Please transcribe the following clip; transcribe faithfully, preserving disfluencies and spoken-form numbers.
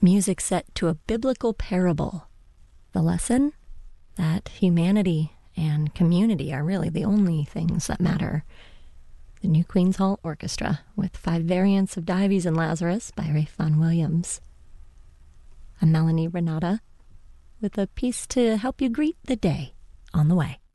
music set to a biblical parable. The lesson? That humanity and community are really the only things that matter. The New Queen's Hall Orchestra with five variants of Dives and Lazarus by Ralph Vaughan Williams. I'm Melanie Renata with a piece to help you greet the day on the way.